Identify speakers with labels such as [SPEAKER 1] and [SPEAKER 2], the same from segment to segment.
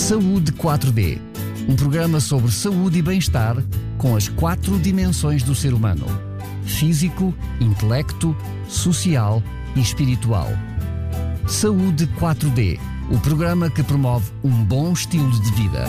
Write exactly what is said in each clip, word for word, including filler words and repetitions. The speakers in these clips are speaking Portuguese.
[SPEAKER 1] Saúde quatro D, um programa sobre saúde e bem-estar com as quatro dimensões do ser humano: físico, intelecto, social e espiritual. Saúde quatro D, o programa que promove um bom estilo de vida.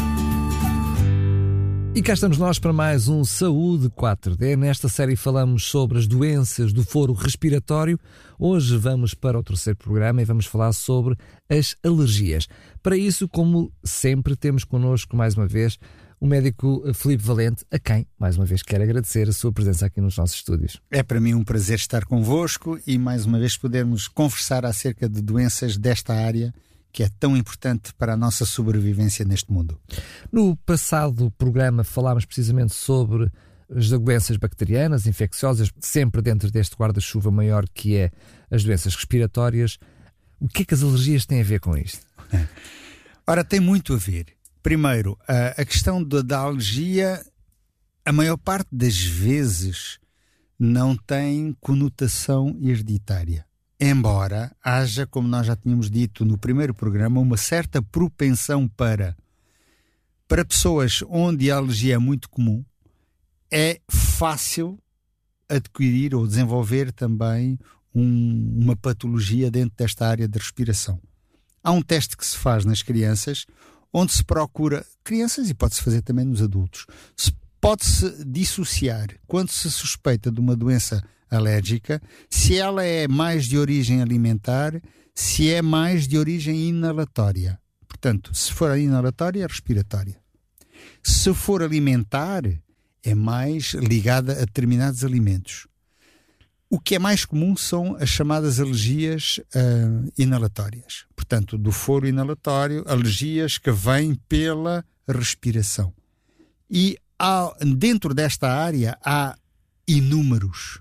[SPEAKER 2] E cá estamos nós para mais um Saúde quatro D. Nesta série falamos sobre as doenças do foro respiratório. Hoje vamos para o terceiro programa e vamos falar sobre as alergias. Para isso, como sempre, temos connosco mais uma vez o médico Filipe Valente, a quem, mais uma vez, quero agradecer a sua presença aqui nos nossos estúdios.
[SPEAKER 3] É para mim um prazer estar convosco e mais uma vez podermos conversar acerca de doenças desta área que é tão importante para a nossa sobrevivência neste mundo.
[SPEAKER 2] No passado programa falámos precisamente sobre as doenças bacterianas, infecciosas, sempre dentro deste guarda-chuva maior que é as doenças respiratórias. O que é que as alergias têm a ver com isto?
[SPEAKER 3] Ora, tem muito a ver. Primeiro, a, a questão da, da alergia, a maior parte das vezes não tem conotação hereditária. Embora haja, como nós já tínhamos dito no primeiro programa, uma certa propensão para, para pessoas onde a alergia é muito comum, é fácil adquirir ou desenvolver também um, uma patologia dentro desta área de respiração. Há um teste que se faz nas crianças, onde se procura, crianças e pode-se fazer também nos adultos, se pode-se dissociar quando se suspeita de uma doença alérgica, se ela é mais de origem alimentar, se é mais de origem inalatória. Portanto, se for inalatória, é respiratória. Se for alimentar, é mais ligada a determinados alimentos. O que é mais comum são as chamadas alergias uh, inalatórias. Portanto, do foro inalatório, alergias que vêm pela respiração. E há, dentro desta área há inúmeros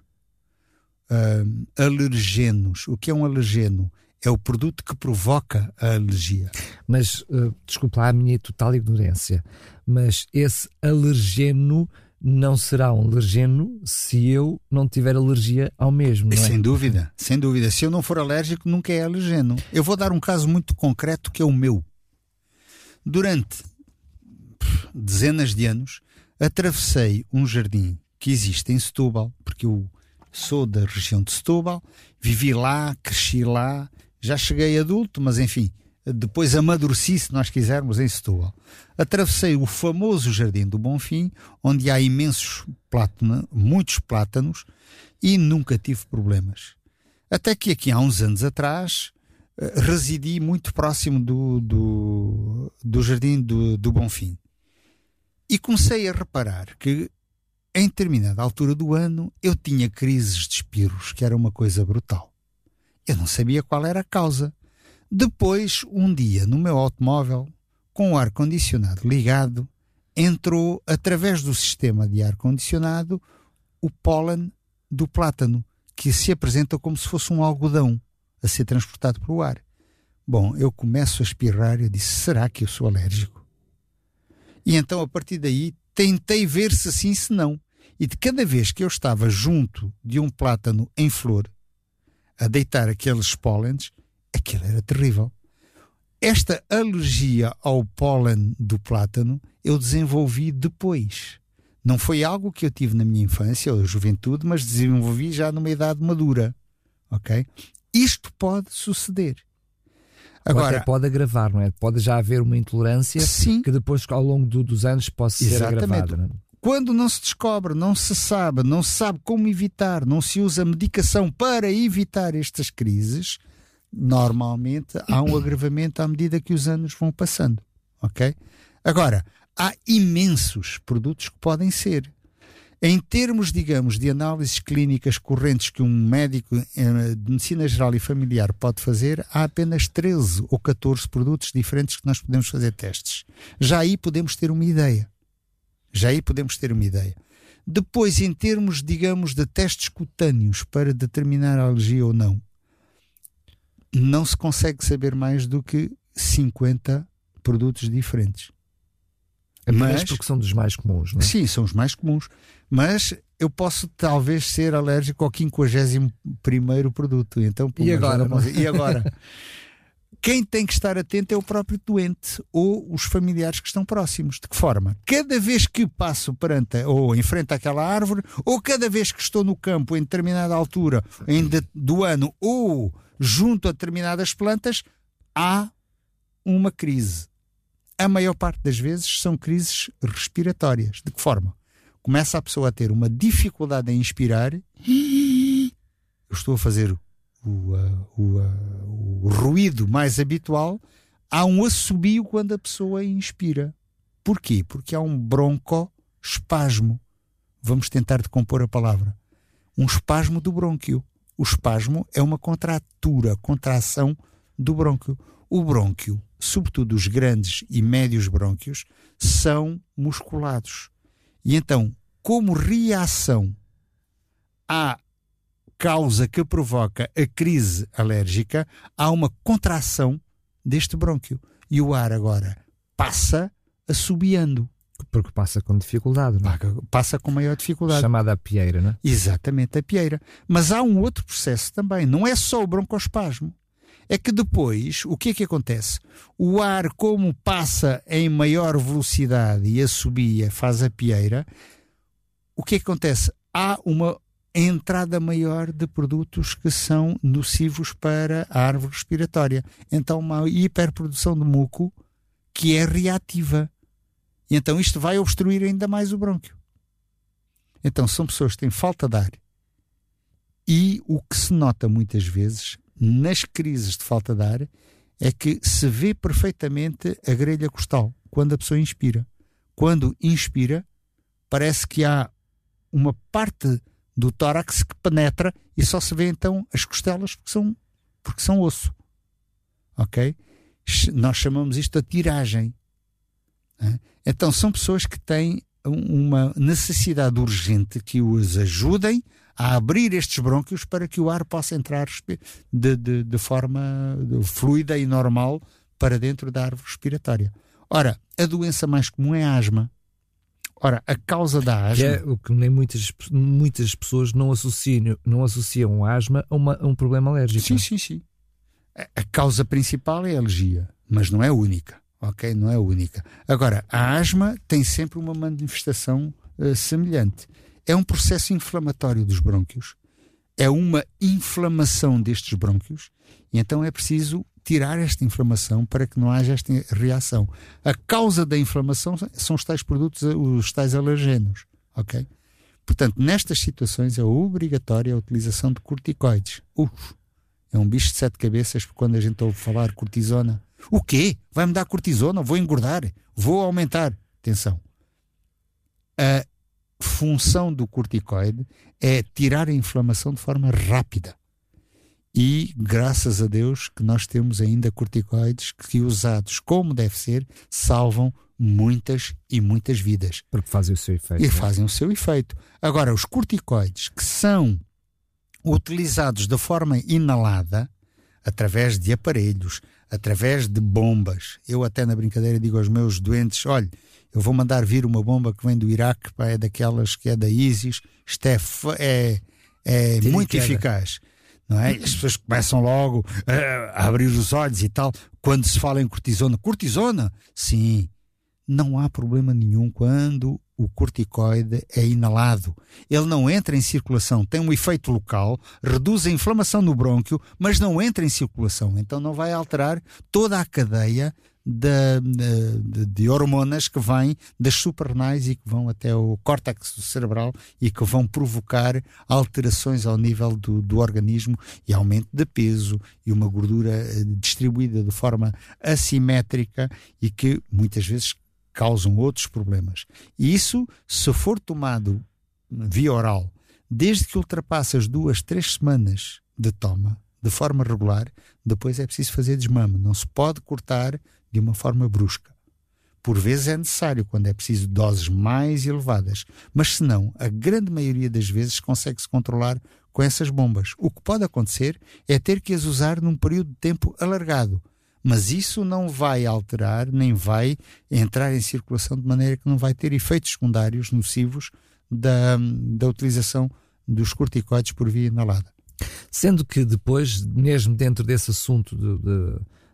[SPEAKER 3] Uh, alergenos. O que é um alergeno? É o produto que provoca a alergia.
[SPEAKER 2] Mas, uh, desculpa lá a minha total ignorância, mas esse alergeno não será um alergeno se eu não tiver alergia ao mesmo, não é?
[SPEAKER 3] Sem dúvida, sem dúvida. Se eu não for alérgico, nunca é alergeno. Eu vou dar um caso muito concreto que é o meu. Durante dezenas de anos, atravessei um jardim que existe em Setúbal, porque eu sou da região de Setúbal, vivi lá, cresci lá, já cheguei adulto, mas enfim, depois amadureci, se nós quisermos, em Setúbal. Atravessei o famoso Jardim do Bonfim, onde há imensos plátanos, muitos plátanos, e nunca tive problemas. Até que aqui há uns anos atrás, residi muito próximo do, do, do Jardim do, do Bonfim. E comecei a reparar que em determinada altura do ano, eu tinha crises de espirros, que era uma coisa brutal. Eu não sabia qual era a causa. Depois, um dia, no meu automóvel, com o ar-condicionado ligado, entrou, através do sistema de ar-condicionado, o pólen do plátano, que se apresenta como se fosse um algodão a ser transportado pelo ar. Bom, eu começo a espirrar e eu disse, será que eu sou alérgico? E então, a partir daí, tentei ver se sim, se não. E de cada vez que eu estava junto de um plátano em flor, a deitar aqueles pólenes, aquilo era terrível. Esta alergia ao pólen do plátano eu desenvolvi depois. Não foi algo que eu tive na minha infância ou juventude, mas desenvolvi já numa idade madura. Ok? Isto pode suceder.
[SPEAKER 2] Agora, ou até pode agravar, não é? Pode já haver uma intolerância,
[SPEAKER 3] sim,
[SPEAKER 2] que depois, ao longo do, dos anos, possa ser agravada. Não é?
[SPEAKER 3] Quando não se descobre, não se sabe, não se sabe como evitar, não se usa medicação para evitar estas crises, normalmente há um agravamento à medida que os anos vão passando. Ok? Agora, há imensos produtos que podem ser. Em termos, digamos, de análises clínicas correntes que um médico de medicina geral e familiar pode fazer, há apenas treze ou catorze produtos diferentes que nós podemos fazer testes. Já aí podemos ter uma ideia. Já aí podemos ter uma ideia. Depois, em termos, digamos, de testes cutâneos para determinar a alergia ou não, não se consegue saber mais do que cinquenta produtos diferentes.
[SPEAKER 2] Mas porque são dos mais comuns, não é?
[SPEAKER 3] Sim, são os mais comuns. Mas eu posso talvez ser alérgico ao quinquagésimo primeiro produto. Então,
[SPEAKER 2] e agora?
[SPEAKER 3] E agora? Quem tem que estar atento é o próprio doente ou os familiares que estão próximos. De que forma? Cada vez que passo perante ou em frente àquela árvore, ou cada vez que estou no campo em determinada altura em de, do ano ou junto a determinadas plantas, há uma crise. A maior parte das vezes são crises respiratórias. De que forma? Começa a pessoa a ter uma dificuldade em inspirar. Eu estou a fazer O, uh, o, uh, o ruído mais habitual, há um assobio quando a pessoa inspira. Porquê? Porque há um broncoespasmo. Vamos tentar decompor a palavra. Um espasmo do brônquio. O espasmo é uma contratura, contração do brônquio. O brônquio, sobretudo os grandes e médios brônquios, são musculados. E então, como reação à causa que provoca a crise alérgica, há uma contração deste brônquio. E o ar agora passa assobiando.
[SPEAKER 2] Porque passa com dificuldade, não é?
[SPEAKER 3] Passa com maior dificuldade.
[SPEAKER 2] Chamada a pieira, não é?
[SPEAKER 3] Exatamente, a pieira. Mas há um outro processo também. Não é só o broncoespasmo. É que depois, o que é que acontece? O ar, como passa em maior velocidade e assobia, faz a pieira, o que é que acontece? Há uma entrada maior de produtos que são nocivos para a árvore respiratória. Então, uma hiperprodução de muco que é reativa. E então isto vai obstruir ainda mais o brônquio. Então, são pessoas que têm falta de ar. E o que se nota muitas vezes nas crises de falta de ar é que se vê perfeitamente a grelha costal quando a pessoa inspira. Quando inspira, parece que há uma parte do tórax que penetra e só se vê então as costelas porque são, porque são osso. Ok? Nós chamamos isto de tiragem. Então são pessoas que têm uma necessidade urgente que os ajudem a abrir estes brônquios para que o ar possa entrar de, de, de forma fluida e normal para dentro da árvore respiratória. Ora, a doença mais comum é a asma. Ora, a causa da asma...
[SPEAKER 2] Que é o que nem muitas, muitas pessoas não associam, não associam a asma a, uma, a um problema alérgico.
[SPEAKER 3] Sim, sim, sim. A, a causa principal é a alergia, mas não é a única. Ok? Não é a única. Agora, a asma tem sempre uma manifestação uh, semelhante. É um processo inflamatório dos brônquios. É uma inflamação destes brônquios. E então é preciso tirar esta inflamação para que não haja esta reação. A causa da inflamação são os tais produtos, os tais alergenos. Ok? Portanto, nestas situações é obrigatória a utilização de corticoides. Uf, é um bicho de sete cabeças, porque quando a gente ouve falar cortisona, o quê? Vai-me dar cortisona? Vou engordar? Vou aumentar? Atenção. A função do corticoide é tirar a inflamação de forma rápida. E, graças a Deus, que nós temos ainda corticoides que, usados como deve ser, salvam muitas e muitas vidas.
[SPEAKER 2] Porque fazem o seu efeito.
[SPEAKER 3] E
[SPEAKER 2] né?
[SPEAKER 3] fazem o seu efeito. Agora, os corticoides que são utilizados de forma inalada, através de aparelhos, através de bombas. Eu até na brincadeira digo aos meus doentes, olha, eu vou mandar vir uma bomba que vem do Iraque, pá, é daquelas que é da ISIS, isto é, é, é muito eficaz. Não é? As pessoas começam logo uh, a abrir os olhos e tal, quando se fala em cortisona. Cortisona? Sim, não há problema nenhum quando o corticoide é inalado. Ele não entra em circulação, tem um efeito local, reduz a inflamação no brônquio, mas não entra em circulação. Então não vai alterar toda a cadeia de, de, de hormonas que vêm das suprarrenais e que vão até o córtex cerebral e que vão provocar alterações ao nível do, do organismo e aumento de peso e uma gordura distribuída de forma assimétrica e que muitas vezes causam outros problemas. E isso, se for tomado via oral, desde que ultrapassa as duas, três semanas de toma, de forma regular, depois é preciso fazer desmame. Não se pode cortar de uma forma brusca. Por vezes é necessário, quando é preciso doses mais elevadas. Mas se não, a grande maioria das vezes consegue-se controlar com essas bombas. O que pode acontecer é ter que as usar num período de tempo alargado. Mas isso não vai alterar, nem vai entrar em circulação de maneira que não vai ter efeitos secundários nocivos da, da utilização dos corticoides por via inalada.
[SPEAKER 2] Sendo que depois, mesmo dentro desse assunto de, de,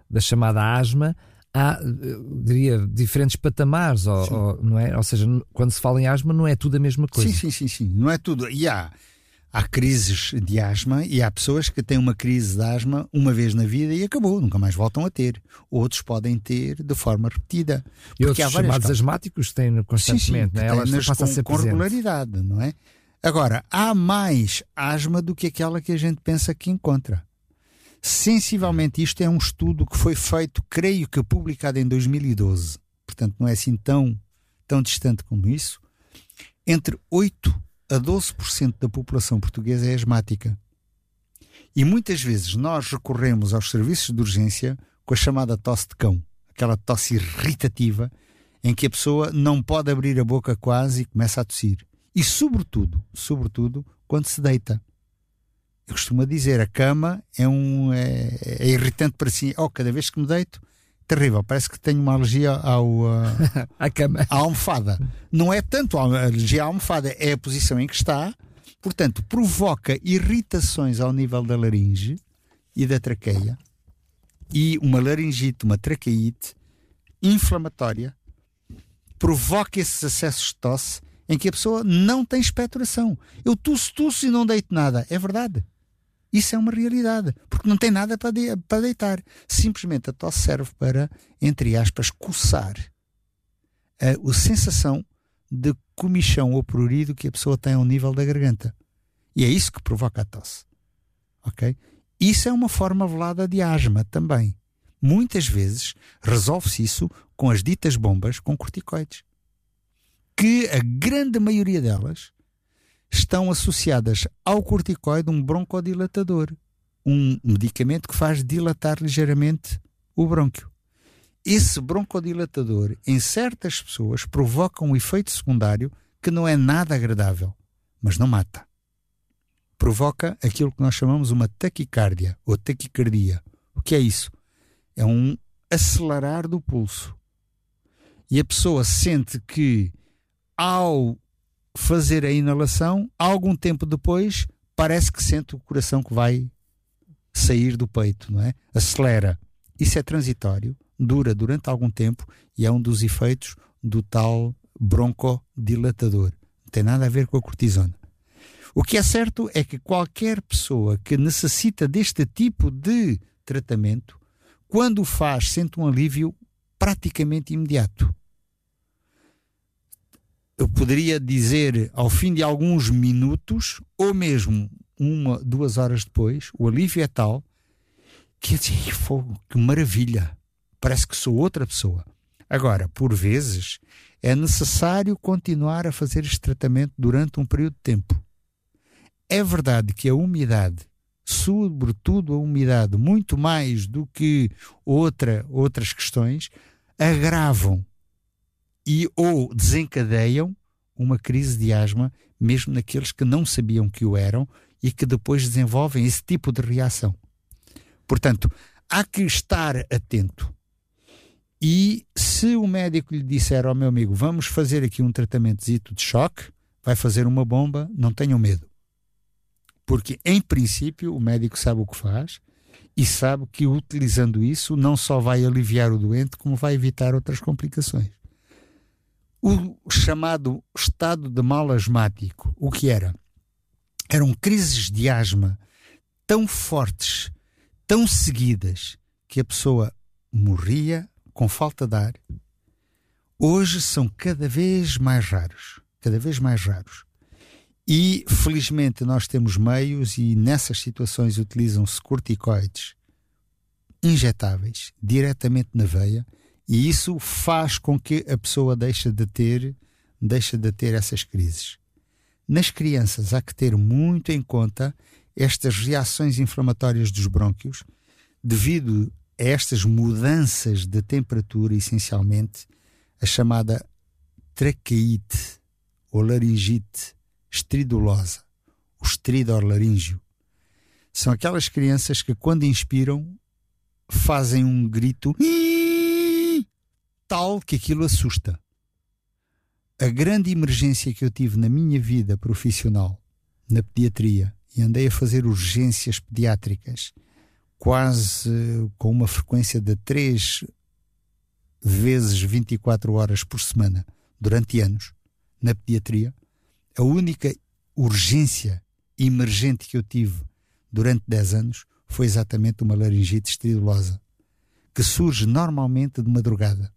[SPEAKER 2] da chamada asma, há, diria, diferentes patamares, ou, ou, não é? Ou seja, quando se fala em asma não é tudo a mesma coisa.
[SPEAKER 3] Sim, sim, sim, sim. Não é tudo. E há, há crises de asma e há pessoas que têm uma crise de asma uma vez na vida e acabou, nunca mais voltam a ter. Outros podem ter de forma repetida.
[SPEAKER 2] E outros há chamados casos. asmáticos têm constantemente, sim, sim, né? Elas
[SPEAKER 3] nas,
[SPEAKER 2] passam
[SPEAKER 3] com,
[SPEAKER 2] a ser
[SPEAKER 3] com regularidade, não é? Agora, há mais asma do que aquela que a gente pensa que encontra. Sensivelmente, isto é um estudo que foi feito, creio que publicado em dois mil e doze, portanto não é assim tão, tão distante como isso. Entre oito a doze por cento da população portuguesa é asmática. E muitas vezes nós recorremos aos serviços de urgência com a chamada tosse de cão, aquela tosse irritativa em que a pessoa não pode abrir a boca quase e começa a tossir. E sobretudo, sobretudo, quando se deita. Eu costumo dizer, a cama é, um, é, é irritante para si. Oh, cada vez que me deito, terrível. Parece que tenho uma alergia ao, uh,
[SPEAKER 2] à cama.
[SPEAKER 3] À almofada. Não é tanto a alergia à almofada, é a posição em que está. Portanto, provoca irritações ao nível da laringe e da traqueia. E uma laringite, uma traqueite inflamatória, provoca esses acessos de tosse em que a pessoa não tem expectoração. Eu tuço, tuço e não deito nada. É verdade. Isso é uma realidade, porque não tem nada para, de, para deitar. Simplesmente a tosse serve para, entre aspas, coçar a, a sensação de comichão ou prurido que a pessoa tem ao nível da garganta. E é isso que provoca a tosse. Ok? Isso é uma forma velada de asma também. Muitas vezes resolve-se isso com as ditas bombas com corticoides, que a grande maioria delas estão associadas ao corticoide um broncodilatador, um medicamento que faz dilatar ligeiramente o brônquio. Esse broncodilatador, em certas pessoas, provoca um efeito secundário que não é nada agradável, mas não mata. Provoca aquilo que nós chamamos uma taquicardia ou taquicardia. O que é isso? É um acelerar do pulso. E a pessoa sente que, ao fazer a inalação, algum tempo depois, parece que sente o coração que vai sair do peito, não é? Acelera. Isso é transitório, dura durante algum tempo e é um dos efeitos do tal broncodilatador. Não tem nada a ver com a cortisona. O que é certo é que qualquer pessoa que necessita deste tipo de tratamento, quando o faz, sente um alívio praticamente imediato. Eu poderia dizer, ao fim de alguns minutos, ou mesmo uma, duas horas depois, o alívio é tal que, que maravilha, parece que sou outra pessoa. Agora, por vezes, é necessário continuar a fazer este tratamento durante um período de tempo. É verdade que a umidade, sobretudo a umidade, muito mais do que outra, outras questões, agravam e ou desencadeiam uma crise de asma, mesmo naqueles que não sabiam que o eram e que depois desenvolvem esse tipo de reação. Portanto, há que estar atento. E se o médico lhe disser ao meu amigo, vamos fazer aqui um tratamento de choque, vai fazer uma bomba, não tenham medo. Porque, em princípio, o médico sabe o que faz e sabe que, utilizando isso, não só vai aliviar o doente, como vai evitar outras complicações. O chamado estado de mal asmático, o que era? Eram crises de asma tão fortes, tão seguidas, que a pessoa morria com falta de ar. Hoje são cada vez mais raros, cada vez mais raros. E, felizmente, nós temos meios e nessas situações utilizam-se corticoides injetáveis diretamente na veia e isso faz com que a pessoa deixe de ter, deixe de ter essas crises. Nas crianças há que ter muito em conta estas reações inflamatórias dos brônquios devido a estas mudanças de temperatura, essencialmente a chamada traqueite ou laringite estridulosa, o estridor laríngeo. São aquelas crianças que quando inspiram fazem um grito tal que aquilo assusta. A grande emergência que eu tive na minha vida profissional, na pediatria, e andei a fazer urgências pediátricas quase com uma frequência de três vezes vinte e quatro horas por semana, durante anos, na pediatria. A única urgência emergente que eu tive durante dez anos foi exatamente uma laringite estridulosa, que surge normalmente de madrugada.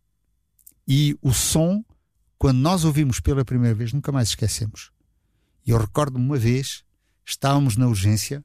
[SPEAKER 3] E o som, quando nós ouvimos pela primeira vez, nunca mais esquecemos. Eu recordo-me uma vez, estávamos na urgência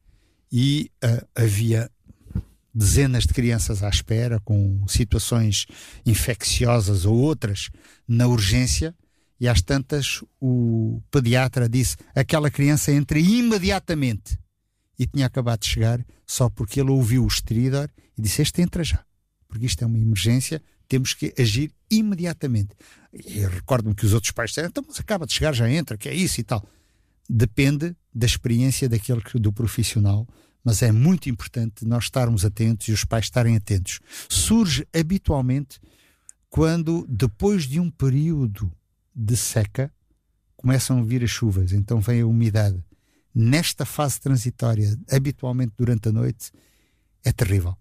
[SPEAKER 3] e uh, havia dezenas de crianças à espera, com situações infecciosas ou outras na urgência, e às tantas o pediatra disse: aquela criança entra imediatamente. E tinha acabado de chegar, só porque ele ouviu o estridor e disse: este entra já, porque isto é uma emergência, temos que agir imediatamente. E eu recordo-me que os outros pais disseram: então, mas acaba de chegar, já entra, que é isso e tal. Depende da experiência daquele, do profissional, mas é muito importante nós estarmos atentos e os pais estarem atentos. Surge habitualmente quando, depois de um período de seca, começam a vir as chuvas, então vem a umidade. Nesta fase transitória, habitualmente durante a noite, é terrível.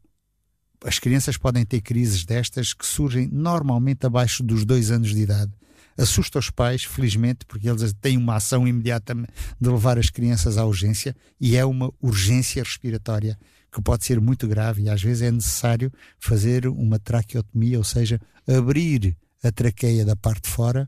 [SPEAKER 3] As crianças podem ter crises destas que surgem normalmente abaixo dos dois anos de idade. Assusta os pais, felizmente, porque eles têm uma ação imediata de levar as crianças à urgência, e é uma urgência respiratória que pode ser muito grave, e às vezes é necessário fazer uma traqueotomia, ou seja, abrir a traqueia da parte de fora,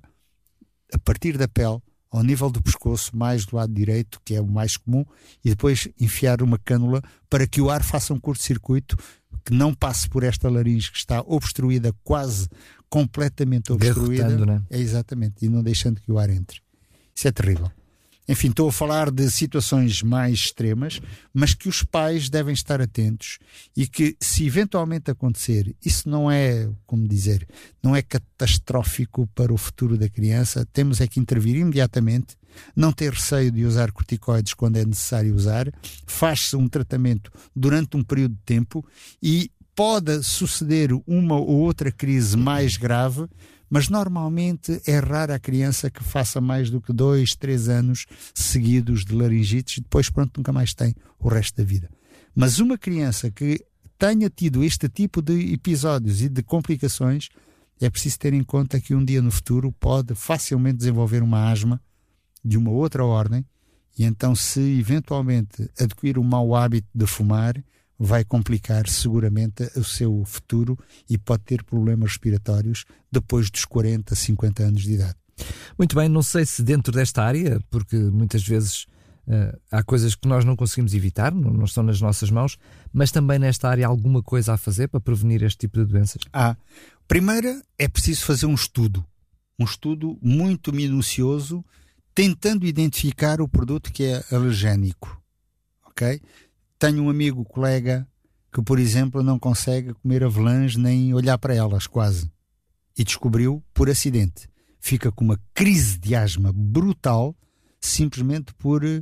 [SPEAKER 3] a partir da pele, ao nível do pescoço, mais do lado direito, que é o mais comum, e depois enfiar uma cânula para que o ar faça um curto-circuito, que não passe por esta laringe que está obstruída, quase completamente obstruída. Né? É exatamente, e não deixando que o ar entre. Isso é terrível. Enfim, estou a falar de situações mais extremas, mas que os pais devem estar atentos, e que, se eventualmente acontecer, isso não é, como dizer, não é catastrófico para o futuro da criança. Temos é que intervir imediatamente, não ter receio de usar corticoides quando é necessário usar. Faz-se um tratamento durante um período de tempo e pode suceder uma ou outra crise mais grave, mas normalmente é rara a criança que faça mais do que dois, três anos seguidos de laringites e depois, pronto, nunca mais tem o resto da vida. Mas uma criança que tenha tido este tipo de episódios e de complicações, é preciso ter em conta que um dia no futuro pode facilmente desenvolver uma asma de uma outra ordem, e então, se eventualmente adquirir um mau hábito de fumar, vai complicar seguramente o seu futuro e pode ter problemas respiratórios depois dos quarenta, cinquenta anos de idade.
[SPEAKER 2] Muito bem, não sei se dentro desta área, porque muitas vezes uh, há coisas que nós não conseguimos evitar, não, não estão nas nossas mãos, mas também nesta área há alguma coisa a fazer para prevenir este tipo de doenças?
[SPEAKER 3] Ah, primeiro é preciso fazer um estudo, um estudo muito minucioso, tentando identificar o produto que é alergénico, ok? Tenho um amigo, colega, que, por exemplo, não consegue comer avelãs nem olhar para elas, quase. E descobriu por acidente. Fica com uma crise de asma brutal, simplesmente por uh,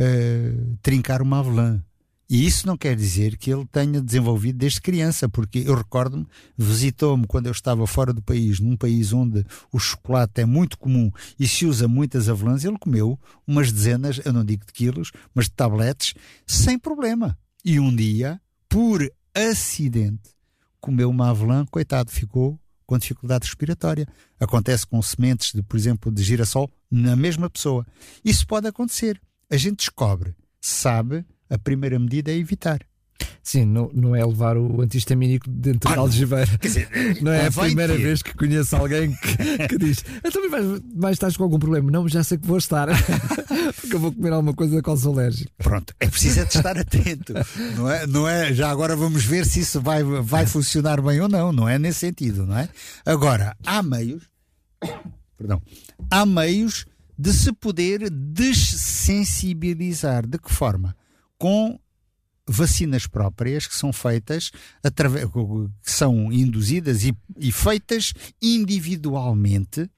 [SPEAKER 3] trincar uma avelã. E isso não quer dizer que ele tenha desenvolvido desde criança, porque eu recordo-me, visitou-me quando eu estava fora do país, num país onde o chocolate é muito comum e se usa muitas avelãs. Ele comeu umas dezenas, eu não digo de quilos, mas de tabletes, sem problema. E um dia, por acidente, comeu uma avelã, coitado, ficou com dificuldade respiratória. Acontece com sementes, de, por exemplo, de girassol, na mesma pessoa. Isso pode acontecer. A gente descobre, sabe. A primeira medida é evitar.
[SPEAKER 2] Sim, não, não é levar o antihistamínico dentro ah, da algibeira. Quer dizer, não é a primeira ter. vez que conheço alguém que, que diz: então vais, vais estar com algum problema? Não, mas já sei que vou estar, porque eu vou comer alguma coisa da qual sou alérgico.
[SPEAKER 3] Pronto, é preciso é de estar atento. Não é, não é, já agora vamos ver se isso vai, vai funcionar bem ou não. Não é nesse sentido, não é? Agora, há meios, perdão, há meios de se poder dessensibilizar. De que forma? Com vacinas próprias que são feitas através, que são induzidas e, e feitas individualmente,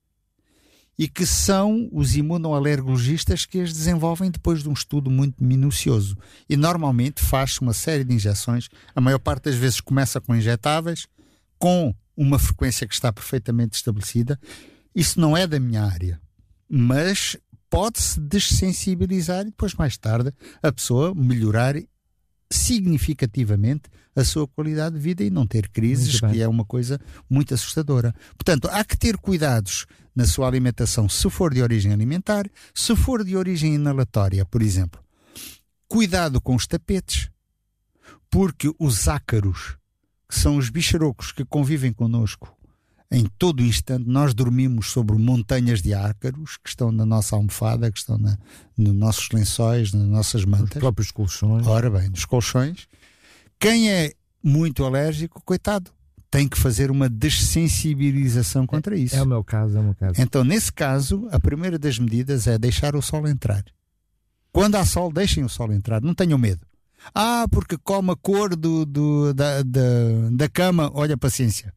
[SPEAKER 3] e que são os imunoalergologistas que as desenvolvem depois de um estudo muito minucioso. E normalmente faz-se uma série de injeções. A maior parte das vezes começa com injetáveis, com uma frequência que está perfeitamente estabelecida. Isso não é da minha área, mas pode-se dessensibilizar e depois, mais tarde, a pessoa melhorar significativamente a sua qualidade de vida e não ter crises, que é uma coisa muito assustadora. Portanto, há que ter cuidados na sua alimentação, se for de origem alimentar, se for de origem inalatória, por exemplo. Cuidado com os tapetes, porque os ácaros, que são os bicharocos que convivem connosco em todo o instante, nós dormimos sobre montanhas de ácaros que estão na nossa almofada, que estão na, nos nossos lençóis, nas nossas mantas.
[SPEAKER 2] Os próprios colchões.
[SPEAKER 3] Ora bem, nos colchões. Quem é muito alérgico, coitado, tem que fazer uma dessensibilização contra isso.
[SPEAKER 2] É o meu caso, é o meu caso.
[SPEAKER 3] Então, nesse caso, a primeira das medidas é deixar o sol entrar. Quando há sol, deixem o sol entrar, não tenham medo. Ah, porque come a cor do, do, da, da, da cama, olha, paciência.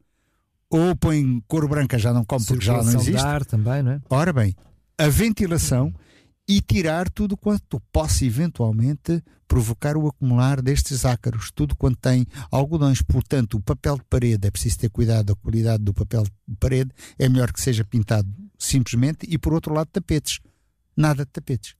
[SPEAKER 3] Ou põe cor branca, já não come porque já não existe.
[SPEAKER 2] Ar também, não é?
[SPEAKER 3] Ora bem, a ventilação e tirar tudo quanto possa eventualmente provocar o acumular destes ácaros, tudo quanto tem algodões. Portanto, o papel de parede, é preciso ter cuidado da qualidade do papel de parede, é melhor que seja pintado simplesmente, e por outro lado tapetes, nada de tapetes.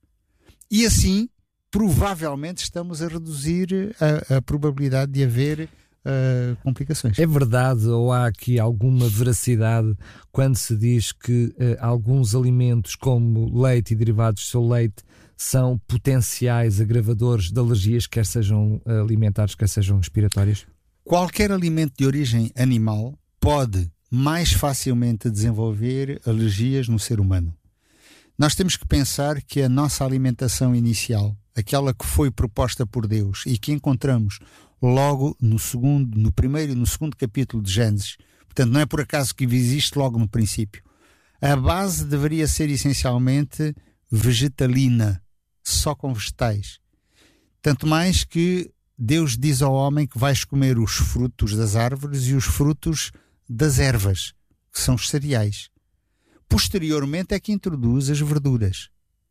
[SPEAKER 3] E assim, provavelmente estamos a reduzir a, a probabilidade de haver Uh, complicações.
[SPEAKER 2] É verdade, ou há aqui alguma veracidade quando se diz que uh, alguns alimentos como leite e derivados do seu leite são potenciais agravadores de alergias, quer sejam alimentares, quer sejam respiratórias?
[SPEAKER 3] Qualquer alimento de origem animal pode mais facilmente desenvolver alergias no ser humano. Nós temos que pensar que a nossa alimentação inicial, aquela que foi proposta por Deus e que encontramos logo no segundo, no primeiro e no segundo capítulo de Gênesis, portanto não é por acaso que existe logo no princípio, a base deveria ser essencialmente vegetalina, só com vegetais. Tanto mais que Deus diz ao homem que vais comer os frutos das árvores e os frutos das ervas, que são os cereais. Posteriormente é que introduz as verduras.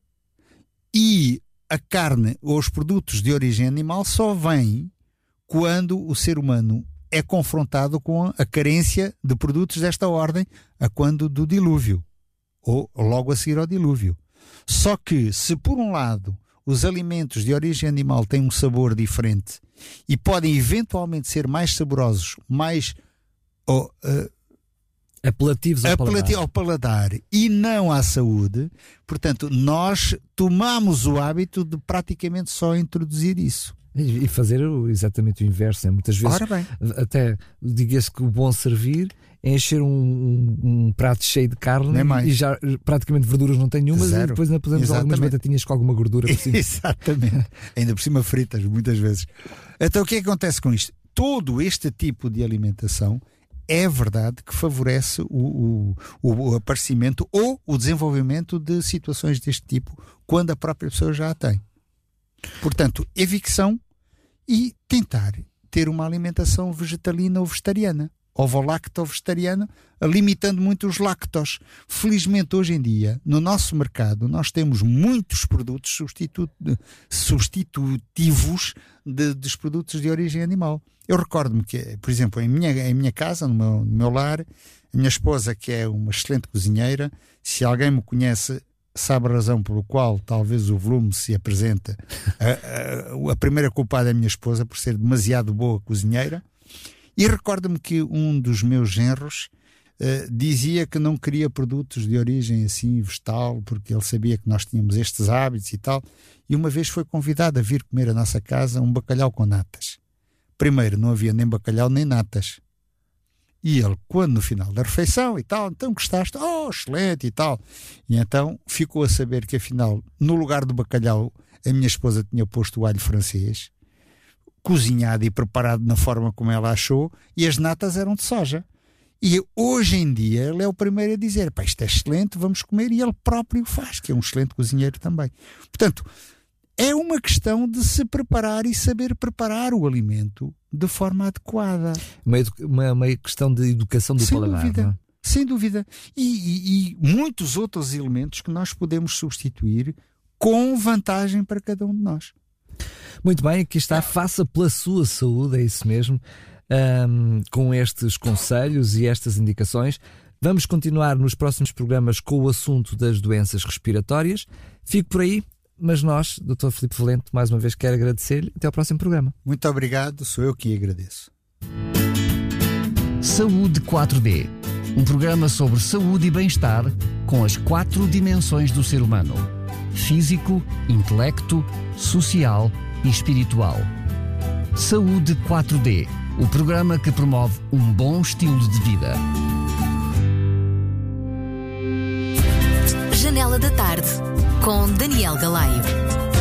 [SPEAKER 3] E a carne ou os produtos de origem animal só vêm quando o ser humano é confrontado com a carência de produtos desta ordem, a quando do dilúvio, ou logo a seguir ao dilúvio. Só que, se por um lado os alimentos de origem animal têm um sabor diferente e podem eventualmente ser mais saborosos, mais oh, uh,
[SPEAKER 2] apelativos ao
[SPEAKER 3] apelativo
[SPEAKER 2] paladar.
[SPEAKER 3] ao paladar e não à saúde, portanto, nós tomamos o hábito de praticamente só introduzir isso.
[SPEAKER 2] E fazer exatamente o inverso, né? Muitas vezes até diga-se que o bom servir é encher um, um, um prato cheio de carne e já praticamente verduras não tem nenhuma, e depois ainda podemos algumas batatinhas com alguma gordura por cima.
[SPEAKER 3] Exatamente, ainda por cima fritas muitas vezes. Então o que é que acontece com isto? Todo este tipo de alimentação é verdade que favorece o, o, o aparecimento ou o desenvolvimento de situações deste tipo quando a própria pessoa já a tem. Portanto, evicção e tentar ter uma alimentação vegetalina ou vegetariana, ovo-lacto ou vegetariana, limitando muito os lácteos. Felizmente, hoje em dia, no nosso mercado, nós temos muitos produtos substitu- substitutivos de, dos produtos de origem animal. Eu recordo-me que, por exemplo, em minha, em minha casa, no meu, no meu lar, a minha esposa, que é uma excelente cozinheira, se alguém me conhece, sabe a razão pelo qual talvez o volume se apresenta. A, a, a primeira culpada é a minha esposa por ser demasiado boa cozinheira. E recordo-me que um dos meus genros uh, dizia que não queria produtos de origem assim vegetal, porque ele sabia que nós tínhamos estes hábitos e tal. E uma vez foi convidado a vir comer à nossa casa um bacalhau com natas. Primeiro, não havia nem bacalhau nem natas. E ele, quando no final da refeição e tal, então gostaste? Oh, excelente e tal. E então ficou a saber que afinal, no lugar do bacalhau, a minha esposa tinha posto o alho francês, cozinhado e preparado na forma como ela achou, e as natas eram de soja. E hoje em dia ele é o primeiro a dizer, pá, isto é excelente, vamos comer, e ele próprio faz, que é um excelente cozinheiro também. Portanto, é uma questão de se preparar e saber preparar o alimento de forma adequada.
[SPEAKER 2] Uma, uma, uma questão de educação do
[SPEAKER 3] sem
[SPEAKER 2] paladar.
[SPEAKER 3] Dúvida,
[SPEAKER 2] não é?
[SPEAKER 3] Sem dúvida. E, e, e muitos outros elementos que nós podemos substituir com vantagem para cada um de nós.
[SPEAKER 2] Muito bem, aqui está, faça pela sua saúde, é isso mesmo, um, com estes conselhos e estas indicações. Vamos continuar nos próximos programas com o assunto das doenças respiratórias. Fique por aí, mas nós, doutor Filipe Valente, mais uma vez quero agradecer-lhe. Até ao próximo programa.
[SPEAKER 3] Muito obrigado, sou eu que agradeço.
[SPEAKER 1] Saúde quatro D, um programa sobre saúde e bem-estar com as quatro dimensões do ser humano: físico, intelecto, social e espiritual. Saúde quatro D, o programa que promove um bom estilo de vida.
[SPEAKER 4] Janela da Tarde, com Daniel Galaio.